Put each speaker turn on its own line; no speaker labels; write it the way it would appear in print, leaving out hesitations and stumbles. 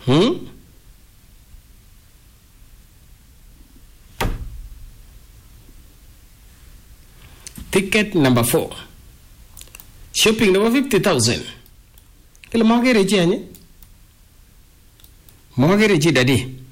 Ticket number 4. Shopping number 50,000. Kila mwagere chi anye? Mwagere chi dadi?